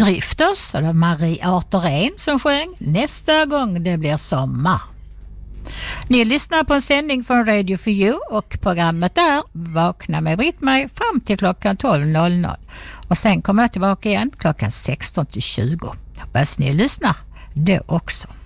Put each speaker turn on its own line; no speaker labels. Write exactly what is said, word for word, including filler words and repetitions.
Drifters, eller Marie Arthurén som sjöng Nästa gång det blir sommar. Ni lyssnar på en sändning från Radio For You och programmet är Vakna med Britt-Marie fram till klockan tolv noll noll. Och sen kommer jag tillbaka igen klockan sexton till tjugo. Hoppas ni lyssnar då också.